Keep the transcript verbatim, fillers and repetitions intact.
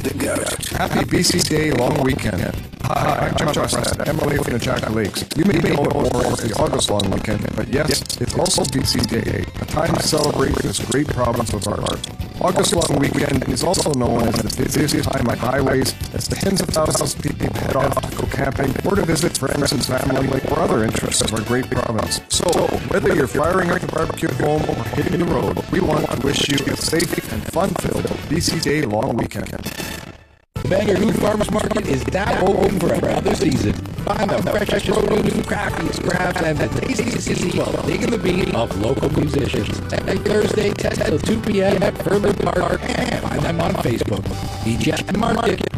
the goat. Happy B C Day long weekend. Hi, I'm John Preston, Emily from the Jack Lakes. You may know it more as the August long weekend, but yes, it's also B C Day, a time to celebrate this great province of ours. August long weekend is also known as the busiest time on highways as tens of thousands of people head off to go camping or to visit friends and family or other interests of our great province. So, whether you're firing up the barbecue at home or hitting the road, we want to wish you a safe and fun-filled B C Day long weekend. The Bangeroo Farmers Market is now open for another season. Find the freshest produce, craftiest crafts, and the tastiest seeds while digging the beat of local musicians. Every Thursday, ten till two p.m. at Furley Park, and find them on Facebook. B J Market.